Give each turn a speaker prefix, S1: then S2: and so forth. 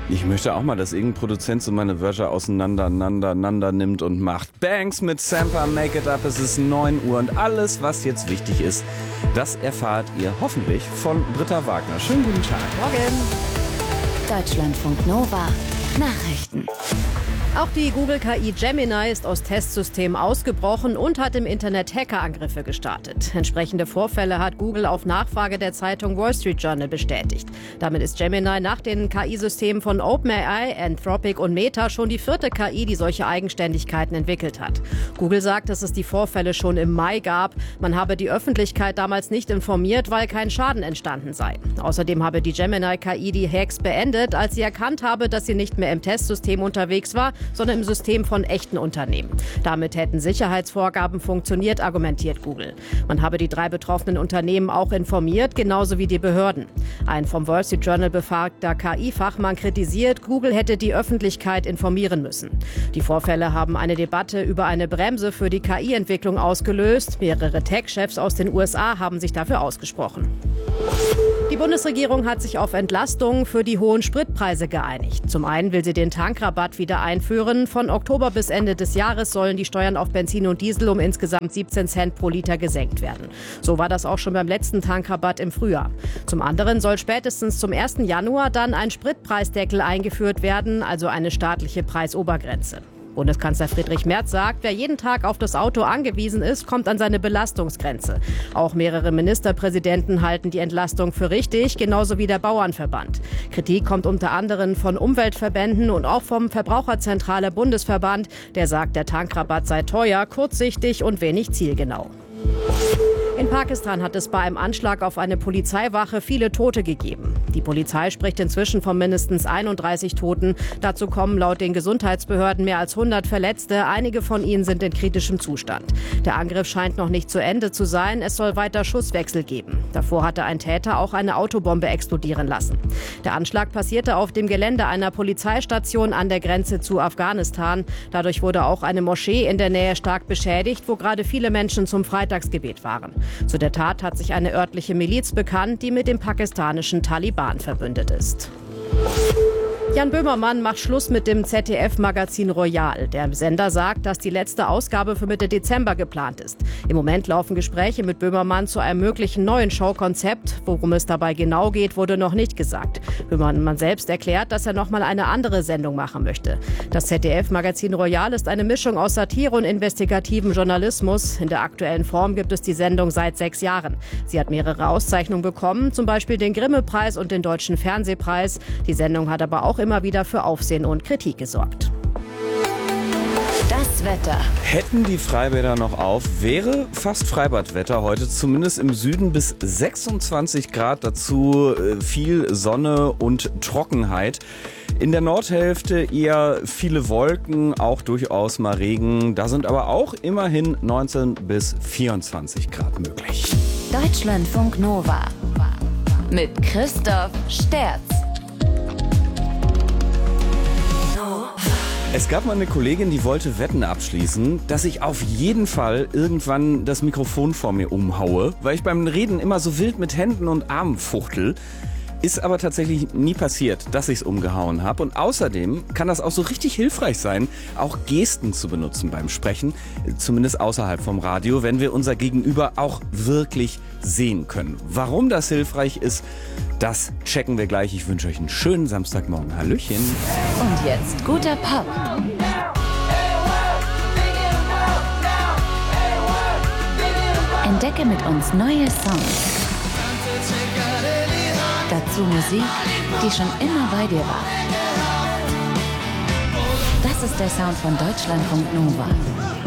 S1: Ich möchte auch mal, dass irgendein Produzent so meine Wörter auseinander nimmt und macht. Banks mit Sampa, Make It Up, es ist 9 Uhr und alles, was jetzt wichtig ist, das erfahrt ihr hoffentlich von Britta Wagner. Schönen guten Tag.
S2: Morgen.
S3: Deutschlandfunk Nova. Nachrichten.
S2: Auch die Google-KI Gemini ist aus Testsystemen ausgebrochen und hat im Internet Hackerangriffe gestartet. Entsprechende Vorfälle hat Google auf Nachfrage der Zeitung Wall Street Journal bestätigt. Damit ist Gemini nach den KI-Systemen von OpenAI, Anthropic und Meta schon die 4. KI, die solche Eigenständigkeiten entwickelt hat. Google sagt, dass es die Vorfälle schon im Mai gab. Man habe die Öffentlichkeit damals nicht informiert, weil kein Schaden entstanden sei. Außerdem habe die Gemini-KI die Hacks beendet, als sie erkannt habe, dass sie nicht mehr im Testsystem unterwegs war, sondern im System von echten Unternehmen. Damit hätten Sicherheitsvorgaben funktioniert, argumentiert Google. Man habe die 3 betroffenen Unternehmen auch informiert, genauso wie die Behörden. Ein vom Wall Street Journal befragter KI-Fachmann kritisiert, Google hätte die Öffentlichkeit informieren müssen. Die Vorfälle haben eine Debatte über eine Bremse für die KI-Entwicklung ausgelöst. Mehrere Tech-Chefs aus den USA haben sich dafür ausgesprochen. Die Bundesregierung hat sich auf Entlastungen für die hohen Spritpreise geeinigt. Zum einen will sie den Tankrabatt wieder einführen. Von Oktober bis Ende des Jahres sollen die Steuern auf Benzin und Diesel um insgesamt 17 Cent pro Liter gesenkt werden. So war das auch schon beim letzten Tankrabatt im Frühjahr. Zum anderen soll spätestens zum 1. Januar dann ein Spritpreisdeckel eingeführt werden, also eine staatliche Preisobergrenze. Bundeskanzler Friedrich Merz sagt, wer jeden Tag auf das Auto angewiesen ist, kommt an seine Belastungsgrenze. Auch mehrere Ministerpräsidenten halten die Entlastung für richtig, genauso wie der Bauernverband. Kritik kommt unter anderem von Umweltverbänden und auch vom Verbraucherzentrale Bundesverband. Der sagt, der Tankrabatt sei teuer, kurzsichtig und wenig zielgenau. In Pakistan hat es bei einem Anschlag auf eine Polizeiwache viele Tote gegeben. Die Polizei spricht inzwischen von mindestens 31 Toten. Dazu kommen laut den Gesundheitsbehörden mehr als 100 Verletzte. Einige von ihnen sind in kritischem Zustand. Der Angriff scheint noch nicht zu Ende zu sein. Es soll weiter Schusswechsel geben. Davor hatte ein Täter auch eine Autobombe explodieren lassen. Der Anschlag passierte auf dem Gelände einer Polizeistation an der Grenze zu Afghanistan. Dadurch wurde auch eine Moschee in der Nähe stark beschädigt, wo gerade viele Menschen zum Freitagsgebet waren. Zu der Tat hat sich eine örtliche Miliz bekannt, die mit dem pakistanischen Taliban verbündet ist. Jan Böhmermann macht Schluss mit dem ZDF-Magazin Royal. Der Sender sagt, dass die letzte Ausgabe für Mitte Dezember geplant ist. Im Moment laufen Gespräche mit Böhmermann zu einem möglichen neuen Showkonzept. Worum es dabei genau geht, wurde noch nicht gesagt. Böhmermann selbst erklärt, dass er noch mal eine andere Sendung machen möchte. Das ZDF-Magazin Royal ist eine Mischung aus Satire und investigativem Journalismus. In der aktuellen Form gibt es die Sendung seit 6 Jahren. Sie hat mehrere Auszeichnungen bekommen, zum Beispiel den Grimme-Preis und den Deutschen Fernsehpreis. Die Sendung hat aber auch immer wieder für Aufsehen und Kritik gesorgt.
S3: Das Wetter.
S1: Hätten die Freibäder noch auf, wäre fast Freibadwetter heute, zumindest im Süden bis 26 Grad, dazu viel Sonne und Trockenheit. In der Nordhälfte eher viele Wolken, auch durchaus mal Regen. Da sind aber auch immerhin 19 bis 24 Grad möglich.
S3: Deutschlandfunk Nova. Mit Christoph Sterz.
S1: Es gab mal eine Kollegin, die wollte Wetten abschließen, dass ich auf jeden Fall irgendwann das Mikrofon vor mir umhaue, weil ich beim Reden immer so wild mit Händen und Armen fuchtel. Ist aber tatsächlich nie passiert, dass ich es umgehauen habe. Und außerdem kann das auch so richtig hilfreich sein, auch Gesten zu benutzen beim Sprechen, zumindest außerhalb vom Radio, wenn wir unser Gegenüber auch wirklich sehen können. Warum das hilfreich ist, das checken wir gleich. Ich wünsche euch einen schönen Samstagmorgen. Hallöchen.
S3: Und jetzt guter Pop. Entdecke mit uns neue Songs. Dazu Musik, die schon immer bei dir war. Das ist der Sound von Deutschlandfunk Nova.